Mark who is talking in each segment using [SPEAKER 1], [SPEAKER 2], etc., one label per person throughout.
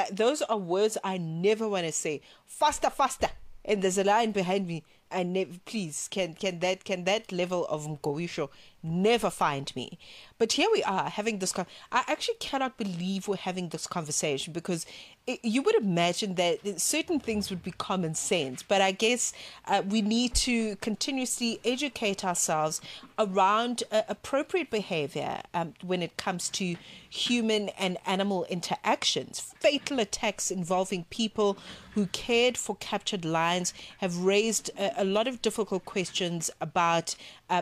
[SPEAKER 1] those are words I never want to say. Faster, faster. And there's a lion behind me. I never, please, can that level of Mgowisho never find me? But here we are having this. I actually cannot believe we're having this conversation, because you would imagine that certain things would be common sense. But I guess we need to continuously educate ourselves around appropriate behavior when it comes to human and animal interactions. Fatal attacks involving people who cared for captured lions have raised a lot of difficult questions about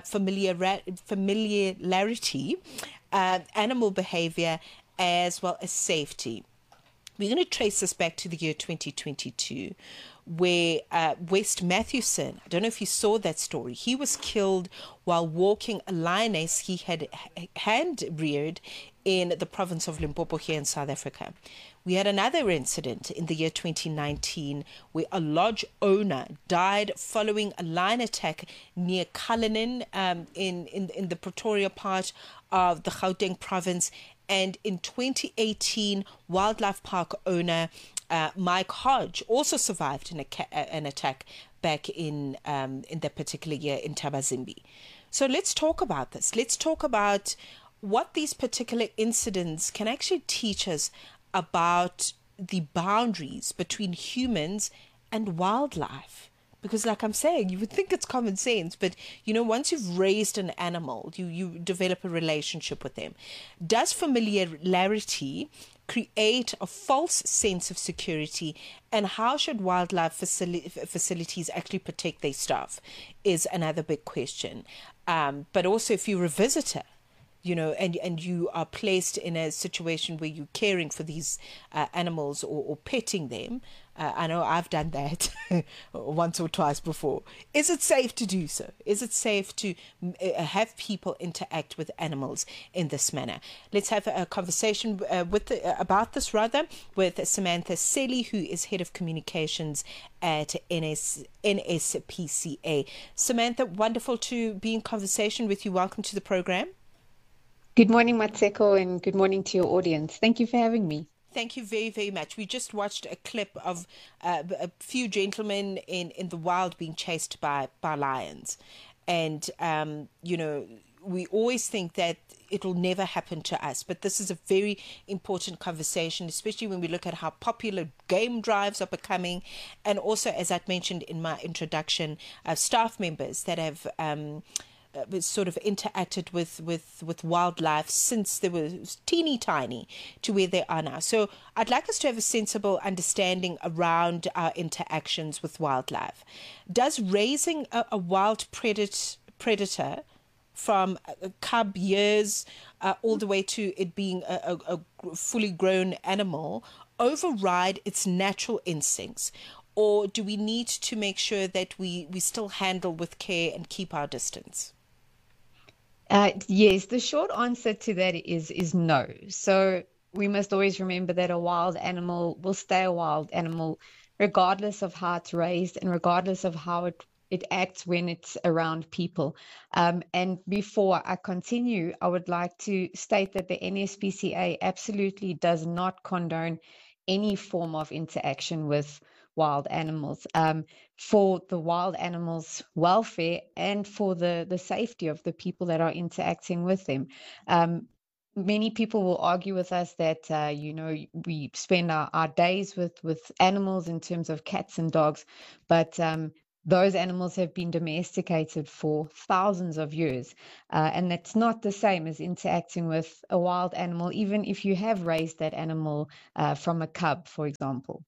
[SPEAKER 1] familiarity, animal behavior, as well as safety. We're going to trace this back to the year 2022, where West Matthewson, I don't know if you saw that story, he was killed while walking a lioness he had hand-reared in the province of Limpopo here in South Africa. We had another incident in the year 2019 where a lodge owner died following a lion attack near Cullinan in the Pretoria part of the Gauteng province. And in 2018, wildlife park owner Mike Hodge also survived an attack back in that particular year in Tabazimbi. So let's talk about this. Let's talk about what these particular incidents can actually teach us about the boundaries between humans and wildlife. Because like I'm saying, you would think it's common sense, but once you've raised an animal, you develop a relationship with them. Does familiarity create a false sense of security, and how should wildlife facilities actually protect their staff is another big question. But also, if you're a visitor, and you are placed in a situation where you're caring for these animals or petting them. I know I've done that once or twice before. Is it safe to do so? Is it safe to have people interact with animals in this manner? Let's have a conversation about this with Samantha Selly, who is Head of Communications at NSPCA. Samantha, wonderful to be in conversation with you. Welcome to the program.
[SPEAKER 2] Good morning, Matseko, and good morning to your audience. Thank you for having me.
[SPEAKER 1] Thank you very, very much. We just watched a clip of a few gentlemen in the wild being chased by lions. And, we always think that it'll never happen to us. But this is a very important conversation, especially when we look at how popular game drives are becoming. And also, as I mentioned in my introduction, staff members that have sort of interacted with wildlife since they were teeny tiny to where they are now. So I'd like us to have a sensible understanding around our interactions with wildlife. Does raising a wild predator from cub years all the way to it being a fully grown animal override its natural instincts? Or do we need to make sure that we still handle with care and keep our distance?
[SPEAKER 2] Yes, the short answer to that is no. So we must always remember that a wild animal will stay a wild animal regardless of how it's raised and regardless of how it acts when it's around people. And before I continue, I would like to state that the NSPCA absolutely does not condone any form of interaction with wild animals, for the wild animals' welfare and for the safety of the people that are interacting with them. Many people will argue with us that, we spend our days with animals in terms of cats and dogs, but those animals have been domesticated for thousands of years. And that's not the same as interacting with a wild animal, even if you have raised that animal from a cub, for example.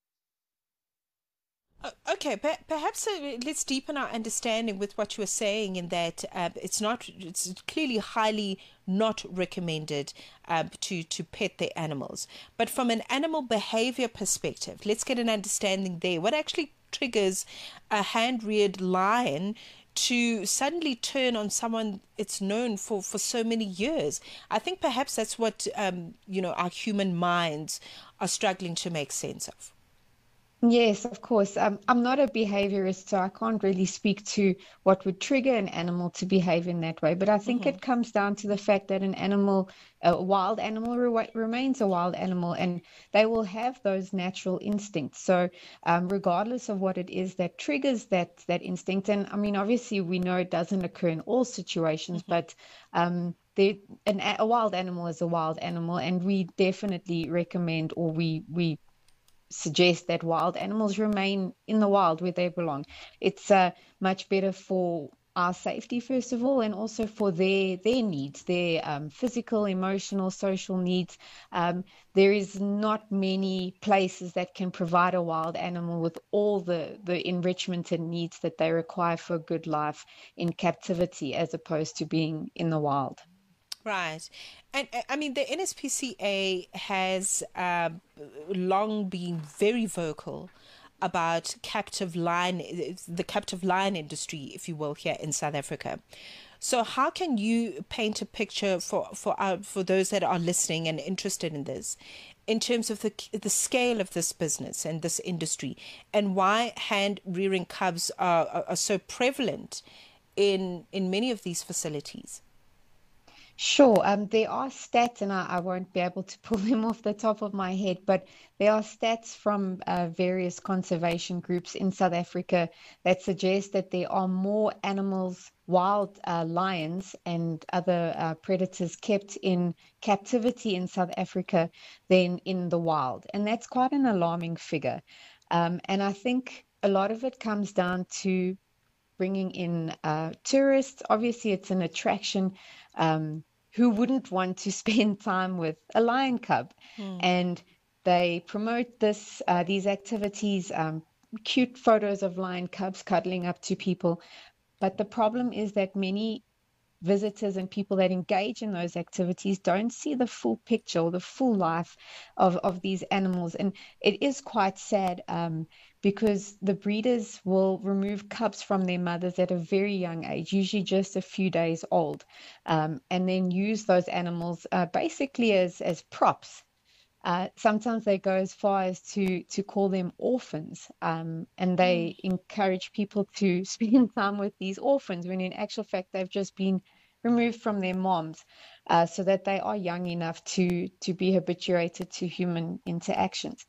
[SPEAKER 1] Okay, perhaps let's deepen our understanding with what you were saying in that it's clearly highly not recommended to pet the animals. But from an animal behavior perspective, let's get an understanding there. What actually triggers a hand-reared lion to suddenly turn on someone it's known for so many years? I think perhaps that's what our human minds are struggling to make sense of.
[SPEAKER 2] Yes, of course. I'm not a behaviorist, so I can't really speak to what would trigger an animal to behave in that way. But I think
[SPEAKER 1] Hmm.
[SPEAKER 2] it comes down to the fact that an animal, a wild animal, remains a wild animal, and they will have those natural instincts. So, regardless of what it is that triggers that instinct, and I mean, obviously, we know it doesn't occur in all situations,
[SPEAKER 1] Hmm.
[SPEAKER 2] but a wild animal is a wild animal, and we definitely recommend, or we suggest that wild animals remain in the wild where they belong. It's much better for our safety, first of all, and also for their needs, their physical, emotional, social needs. There is not many places that can provide a wild animal with all the enrichment and needs that they require for a good life in captivity, as opposed to being in the wild.
[SPEAKER 1] Right. And I mean, the NSPCA has long been very vocal about the captive lion industry, if you will, here in South Africa. So, how can you paint a picture for those that are listening and interested in this, in terms of the scale of this business and this industry, and why hand rearing cubs are so prevalent in many of these facilities?
[SPEAKER 2] Sure. There are stats, and I won't be able to pull them off the top of my head, but there are stats from various conservation groups in South Africa that suggest that there are more animals, wild lions and other predators kept in captivity in South Africa than in the wild. And that's quite an alarming figure. And I think a lot of it comes down to bringing in tourists. Obviously, it's an attraction. Who wouldn't want to spend time with a lion cub?
[SPEAKER 1] Hmm.
[SPEAKER 2] And they promote these activities, cute photos of lion cubs cuddling up to people. But the problem is that many visitors and people that engage in those activities don't see the full picture or the full life of these animals. And it is quite sad because the breeders will remove cubs from their mothers at a very young age, usually just a few days old, and then use those animals basically as props. Sometimes they go as far as to call them orphans, and
[SPEAKER 1] Hmm.
[SPEAKER 2] they encourage people to spend time with these orphans when in actual fact they've just been removed from their moms, so that they are young enough to be habituated to human interactions.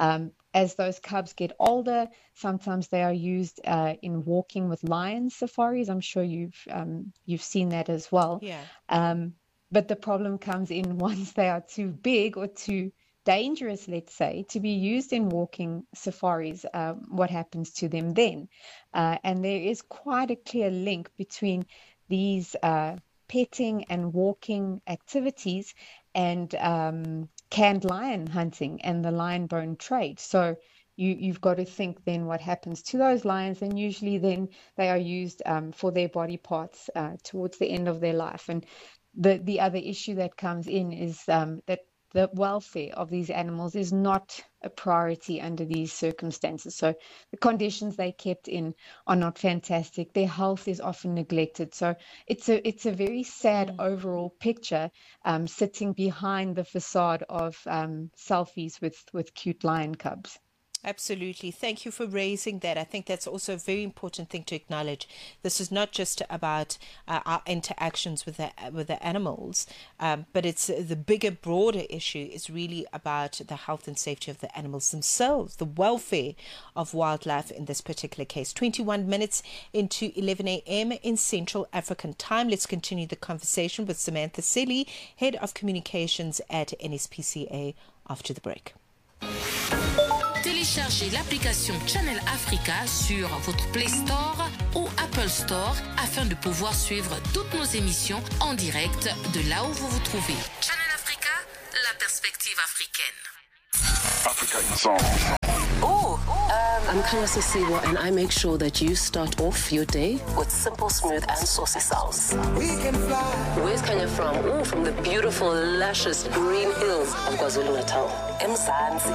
[SPEAKER 2] As those cubs get older, sometimes they are used in walking with lion safaris. I'm sure you've seen that as well.
[SPEAKER 1] Yeah.
[SPEAKER 2] Um, but the problem comes in once they are too big or too dangerous, let's say, to be used in walking safaris, what happens to them then? And there is quite a clear link between these petting and walking activities and canned lion hunting and the lion bone trade. So you've got to think then what happens to those lions, and usually then they are used for their body parts towards the end of their life. And the other issue that comes in is that the welfare of these animals is not a priority under these circumstances. So the conditions they kept in are not fantastic. Their health is often neglected. So it's a very sad
[SPEAKER 1] Hmm.
[SPEAKER 2] overall picture sitting behind the facade of selfies with cute lion cubs.
[SPEAKER 1] Absolutely. Thank you for raising that. I think that's also a very important thing to acknowledge. This is not just about our interactions with the animals, but it's the bigger, broader issue is really about the health and safety of the animals themselves, the welfare of wildlife in this particular case. 21 minutes into 11 a.m. in Central African time. Let's continue the conversation with Samantha Selly, Head of Communications at NSPCA, after the break.
[SPEAKER 3] Téléchargez l'application Channel Africa sur votre Play Store ou Apple Store afin de pouvoir suivre toutes nos émissions en direct de là où vous vous trouvez. Channel Africa, la perspective africaine.
[SPEAKER 4] Africa in song.
[SPEAKER 5] I'm Kanyase Siwa, and I make sure that you start off your day with simple, smooth, and saucy sounds. Where's Kanya from? Ooh, from the beautiful, luscious green hills of KwaZulu-Natal. Mzansi.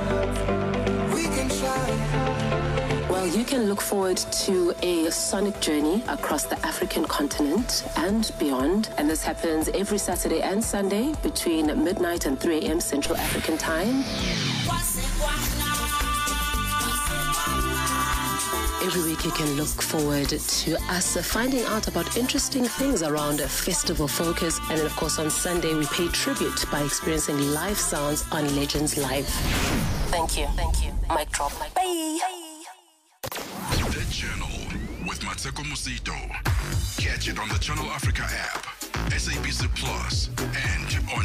[SPEAKER 5] Well, you can look forward to a sonic journey across the African continent and beyond. And this happens every Saturday and Sunday between midnight and 3 a.m. Central African time. every week you can look forward to us finding out about interesting things around Festival Focus. And then, of course, on Sunday, we pay tribute by experiencing live sounds on Legends Live. Thank you. Thank you. Mic drop. Bye.
[SPEAKER 4] The Journal with Mateko Musito. Catch it on the Channel Africa app, SABC Plus, and on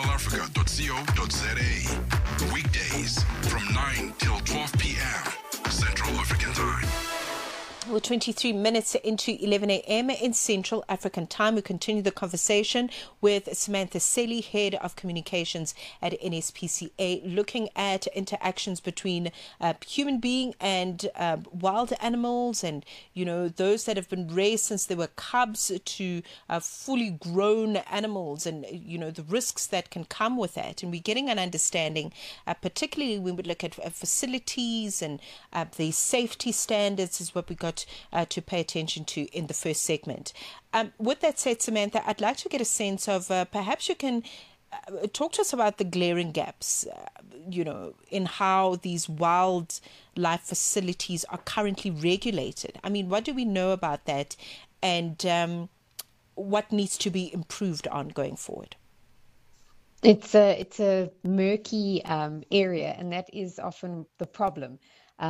[SPEAKER 4] channelafrica.co.za. Weekdays from 9 till 12 p.m. Central African Time.
[SPEAKER 1] Well, 23 minutes into 11 a.m. in Central African Time. We continue the conversation with Samantha Selly, Head of Communications at NSPCA, looking at interactions between human being and wild animals, and, you know, those that have been raised since they were cubs to fully grown animals, and, you know, the risks that can come with that. And we're getting an understanding, particularly when we look at facilities and the safety standards is what we got to pay attention to in the first segment. With that said, Samantha, I'd like to get a sense of perhaps you can talk to us about the glaring gaps, you know, in how these wildlife facilities are currently regulated. I mean, what do we know about that, and what needs to be improved on going forward?
[SPEAKER 2] It's a murky area, and that is often the problem.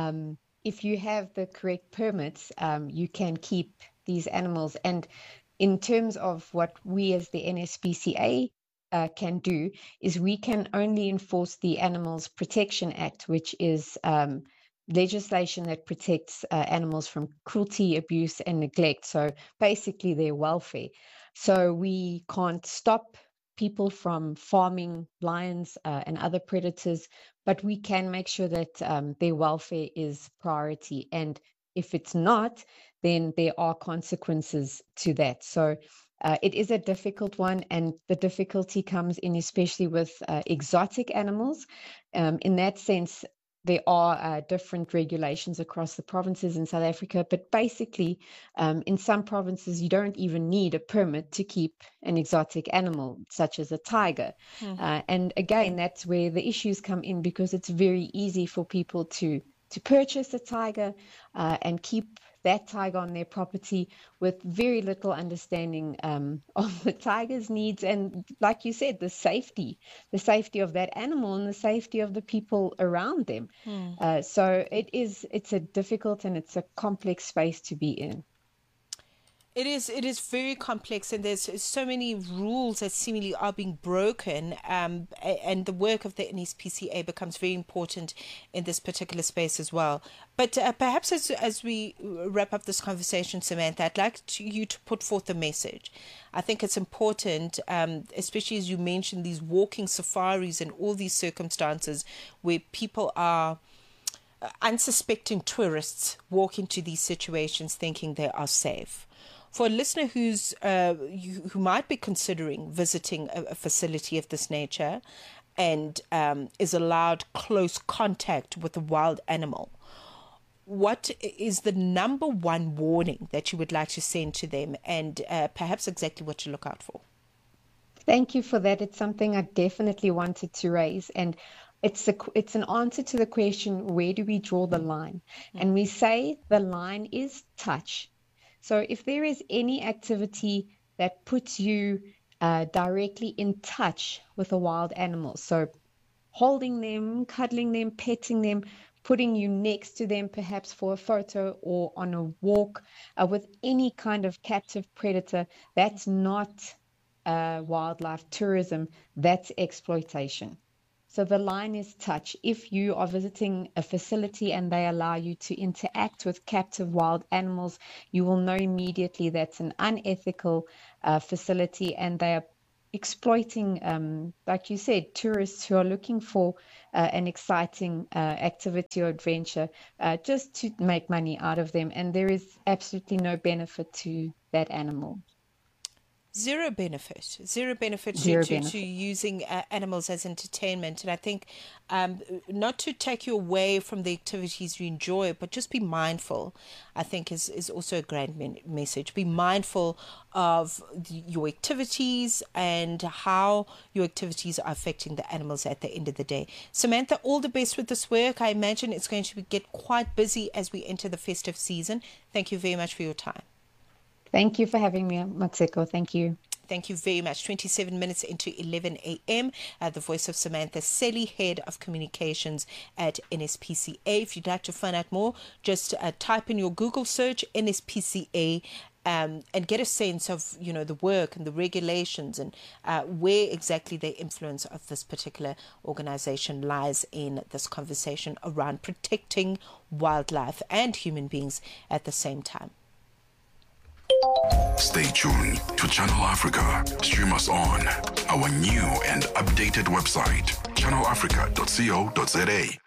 [SPEAKER 2] If you have the correct permits, you can keep these animals. And in terms of what we as the NSPCA can do, is we can only enforce the Animals Protection Act, which is legislation that protects animals from cruelty, abuse, and neglect. So basically their welfare. So we can't stop people from farming lions and other predators, but we can make sure that their welfare is priority. And if it's not, then there are consequences to that. So it is a difficult one, and the difficulty comes in especially with exotic animals. In that sense, there are different regulations across the provinces in South Africa, but basically in some provinces you don't even need a permit to keep an exotic animal, such as a tiger. And again, that's where the issues come in, because it's very easy for people to purchase a tiger and keep that tiger on their property with very little understanding of the tiger's needs, and, like you said, the safety of that animal and the safety of the people around them. So it's a difficult and it's a complex space to be in.
[SPEAKER 1] It is very complex, and there's so many rules that seemingly are being broken, and the work of the NSPCA becomes very important in this particular space as well. But perhaps as we wrap up this conversation, Samantha, I'd like you to put forth a message. I think it's important, especially as you mentioned these walking safaris and all these circumstances where people are unsuspecting tourists walk into these situations thinking they are safe. For a listener who might be considering visiting a facility of this nature and is allowed close contact with a wild animal, what is the number one warning that you would like to send to them, and perhaps exactly what to look out for?
[SPEAKER 2] Thank you for that. It's something I definitely wanted to raise, and it's an answer to the question, where do we draw the line? And we say the line is touch. So if there is any activity that puts you directly in touch with a wild animal, so holding them, cuddling them, petting them, putting you next to them perhaps for a photo or on a walk with any kind of captive predator, that's not wildlife tourism, that's exploitation. So the line is touch. If you are visiting a facility and they allow you to interact with captive wild animals, you will know immediately that's an unethical facility, and they are exploiting, like you said, tourists who are looking for an exciting activity or adventure just to make money out of them. And there is absolutely no benefit to that animal.
[SPEAKER 1] Zero benefit to using animals as entertainment. And I think not to take you away from the activities you enjoy, but just be mindful, I think is also a grand message. Be mindful of your activities and how your activities are affecting the animals at the end of the day. Samantha, all the best with this work. I imagine it's going to get quite busy as we enter the festive season. Thank you very much for your time.
[SPEAKER 2] Thank you for having me, Maxeko. Thank you.
[SPEAKER 1] Thank you very much. 27 minutes into 11 a.m. The voice of Samantha Selly, Head of Communications at NSPCA. If you'd like to find out more, just type in your Google search NSPCA and get a sense of, the work and the regulations and where exactly the influence of this particular organization lies in this conversation around protecting wildlife and human beings at the same time.
[SPEAKER 4] Stay tuned to Channel Africa. Stream us on our new and updated website, channelafrica.co.za.